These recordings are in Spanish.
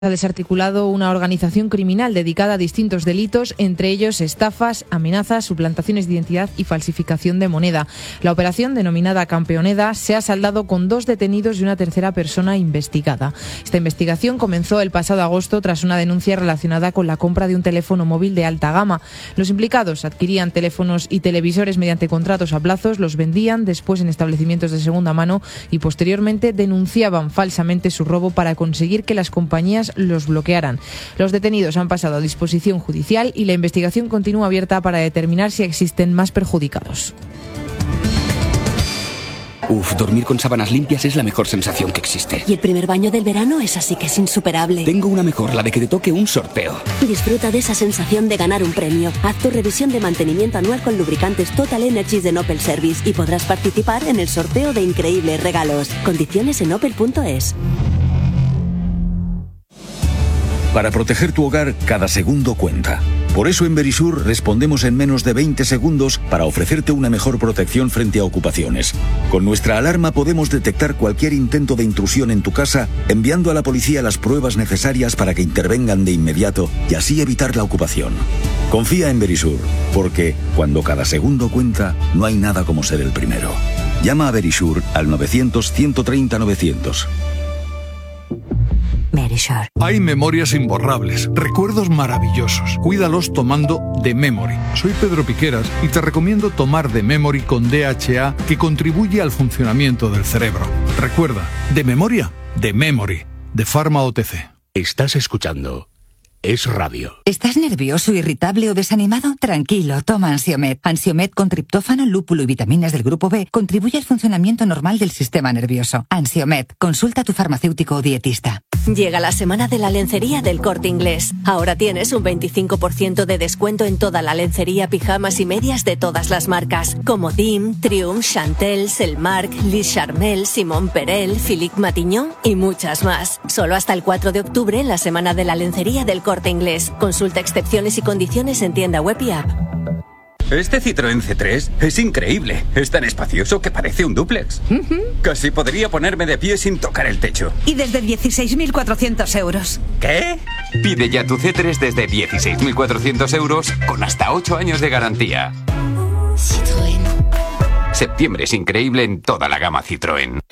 Ha desarticulado una organización criminal dedicada a distintos delitos, entre ellos estafas, amenazas, suplantaciones de identidad y falsificación de moneda. La operación, denominada Campeoneda, se ha saldado con 2 detenidos y una tercera persona investigada. Esta investigación comenzó el pasado agosto tras una denuncia relacionada con la compra de un teléfono móvil de alta gama. Los implicados adquirían teléfonos y televisores mediante contratos a plazos, los vendían después en establecimientos de segunda mano y posteriormente denunciaban falsamente su robo para conseguir que las compañías los bloquearan. Los detenidos han pasado a disposición judicial y la investigación continúa abierta para determinar si existen más perjudicados. Dormir con sábanas limpias es la mejor sensación que existe. Y el primer baño del verano es así que es insuperable. Tengo una mejor, la de que te toque un sorteo. Disfruta de esa sensación de ganar un premio. Haz tu revisión de mantenimiento anual con lubricantes Total Energies de Opel Service y podrás participar en el sorteo de increíbles regalos. Condiciones en opel.es. Para proteger tu hogar, cada segundo cuenta. Por eso en Verisur respondemos en menos de 20 segundos para ofrecerte una mejor protección frente a ocupaciones. Con nuestra alarma podemos detectar cualquier intento de intrusión en tu casa, enviando a la policía las pruebas necesarias para que intervengan de inmediato y así evitar la ocupación. Confía en Verisur, porque cuando cada segundo cuenta, no hay nada como ser el primero. Llama a Verisur al 900-130-900. Verisur. Hay memorias imborrables, recuerdos maravillosos. Cuídalos tomando The Memory. Soy Pedro Piqueras y te recomiendo tomar The Memory con DHA, que contribuye al funcionamiento del cerebro. Recuerda, de memoria, The Memory, de Pharma OTC. Estás escuchando Es Radio. ¿Estás nervioso, irritable o desanimado? Tranquilo, toma Ansiomed. Ansiomed con triptófano, lúpulo y vitaminas del grupo B contribuye al funcionamiento normal del sistema nervioso. Ansiomed, consulta a tu farmacéutico o dietista. Llega la semana de la lencería del Corte Inglés. Ahora tienes un 25% de descuento en toda la lencería, pijamas y medias de todas las marcas, como Dim, Triumph, Chantel, Selmark, Lis Charmel, Simon Perel, Philippe Matignon y muchas más. Solo hasta el 4 de octubre en la semana de la lencería del Corte Inglés. Consulta excepciones y condiciones en tienda web y app. Este Citroën C3 es increíble. Es tan espacioso que parece un dúplex. Casi podría ponerme de pie sin tocar el techo. Y desde 16.400 euros. ¿Qué? Pide ya tu C3 desde 16.400 euros con hasta 8 años de garantía. Citroën. Septiembre es increíble en toda la gama Citroën.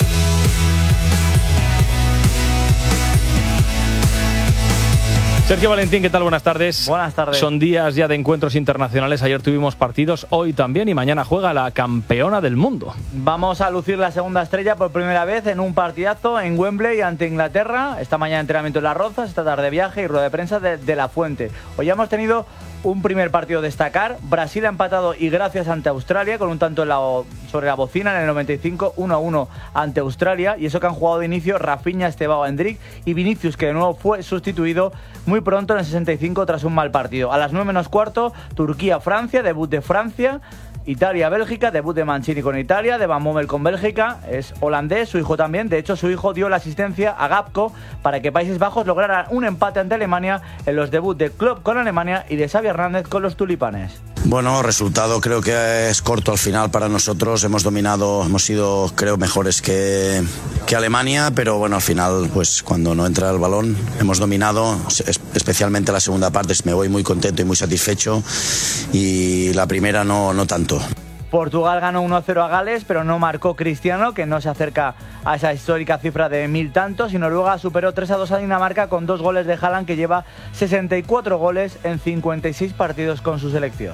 Sergio Valentín, ¿qué tal? Buenas tardes. Buenas tardes. Son días ya de encuentros internacionales. Ayer tuvimos partidos, hoy también, y mañana juega la campeona del mundo. Vamos a lucir la segunda estrella por primera vez en un partidazo en Wembley ante Inglaterra. Esta mañana entrenamiento en Las Rozas, esta tarde viaje y rueda de prensa de La Fuente. Hoy ya hemos tenido un primer partido a destacar. Brasil ha empatado y gracias ante Australia con un tanto sobre la bocina en el 95, 1-1 ante Australia, y eso que han jugado de inicio Rafinha, Estevao, Endrick y Vinicius, que de nuevo fue sustituido muy pronto en el 65 tras un mal partido. A las 9 menos cuarto, Turquía-Francia, debut de Francia. Italia-Bélgica, debut de Mancini con Italia, de Van Bommel con Bélgica, es holandés, su hijo también. De hecho, su hijo dio la asistencia a Gapco para que Países Bajos lograra un empate ante Alemania en los debuts de Klopp con Alemania y de Xavi Hernández con los tulipanes. Bueno, resultado creo que es corto al final para nosotros. Hemos dominado, hemos sido creo mejores que Alemania, pero bueno, al final pues cuando no entra el balón hemos dominado, especialmente la segunda parte. Me voy muy contento y muy satisfecho, y la primera no tanto. Portugal ganó 1-0 a Gales, pero no marcó Cristiano, que no se acerca a esa histórica cifra de 1000 tantos, y Noruega superó 3-2 a Dinamarca con 2 goles de Haaland, que lleva 64 goles en 56 partidos con su selección.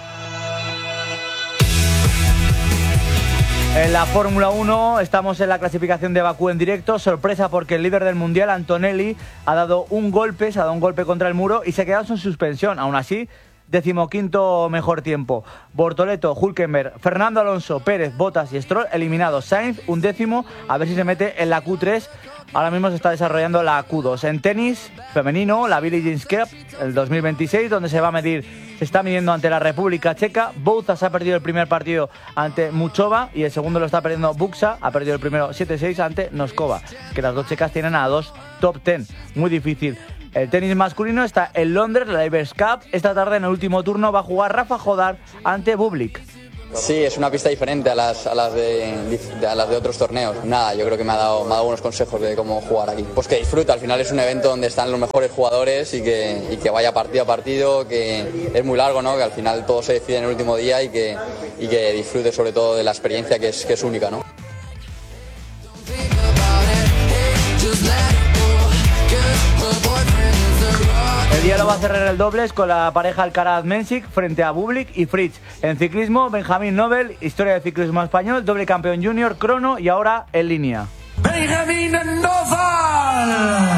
En la Fórmula 1 estamos en la clasificación de Bakú en directo. Sorpresa porque el líder del Mundial, Antonelli, se ha dado un golpe contra el muro y se ha quedado sin suspensión. Aún así, 15º mejor tiempo. Bortoleto, Hülkenberg, Fernando Alonso, Pérez, Bottas y Stroll eliminados. Sainz, 11º, a ver si se mete en la Q3. Ahora mismo se está desarrollando la Q2. En tenis femenino, la Billie Jean Cup, el 2026, donde se está midiendo ante la República Checa. Bouza ha perdido el primer partido ante Muchova y el segundo lo está perdiendo Buxa. Ha perdido el primero 7-6 ante Noskova, que las dos checas tienen a 2 top 10. Muy difícil. El tenis masculino está en Londres, la Davis Cup. Esta tarde en el último turno va a jugar Rafa Jodar ante Bublik. Sí, es una pista diferente a las de otros torneos. Nada, yo creo que me ha dado buenos consejos de cómo jugar aquí. Pues que disfruta, al final es un evento donde están los mejores jugadores y que vaya partido a partido, que es muy largo, ¿no? Que al final todo se decide en el último día y que disfrute sobre todo de la experiencia que es única, ¿no? El día lo va a cerrar el dobles con la pareja Alcaraz-Mensik frente a Bublik y Fritz. En ciclismo, Benjamín Nobel, historia del ciclismo español, doble campeón junior, crono y ahora en línea. Benjamín Nobel.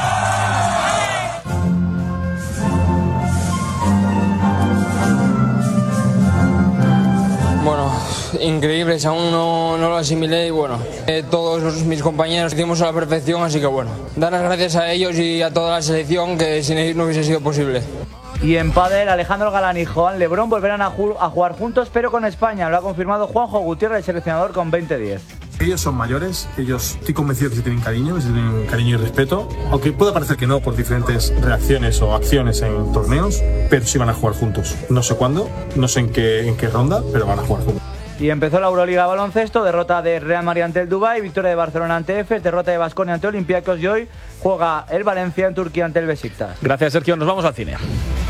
Bueno, increíble, aún no lo asimilé y bueno, todos mis compañeros hicimos a la perfección, así que bueno, dar las gracias a ellos y a toda la selección, que sin ellos no hubiese sido posible. Y en pádel, Alejandro Galán y Joan Lebrón volverán a jugar juntos, pero con España. Lo ha confirmado Juanjo Gutiérrez, el seleccionador, con 20-10. Ellos son mayores, ellos estoy convencido que se tienen cariño y respeto, aunque pueda parecer que no por diferentes reacciones o acciones en torneos, pero sí van a jugar juntos. No sé cuándo, no sé en qué ronda, pero van a jugar juntos. Y empezó la Euroliga baloncesto, derrota de Real Madrid ante el Dubái, victoria de Barcelona ante Efes, derrota de Baskonia ante Olympiacos y hoy juega el Valencia en Turquía ante el Besiktas. Gracias, Sergio. Nos vamos al cine.